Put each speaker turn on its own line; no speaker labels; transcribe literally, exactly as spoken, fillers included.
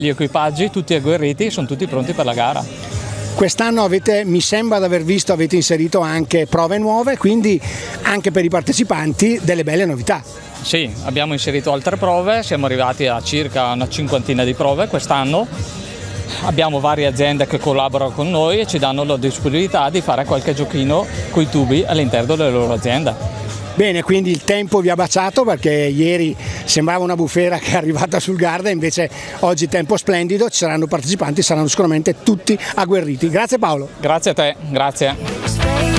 Gli equipaggi tutti agguerriti, sono tutti pronti per la gara.
Quest'anno avete, mi sembra di aver visto, avete inserito anche prove nuove, quindi anche per i partecipanti delle belle novità.
Sì, abbiamo inserito altre prove, siamo arrivati a circa una cinquantina di prove quest'anno. Abbiamo varie aziende che collaborano con noi e ci danno la disponibilità di fare qualche giochino coi tubi all'interno delle loro aziende.
Bene, quindi il tempo vi ha baciato perché ieri sembrava una bufera che è arrivata sul Garda, invece oggi tempo splendido, ci saranno partecipanti, saranno sicuramente tutti agguerriti. Grazie Paolo.
Grazie a te, grazie.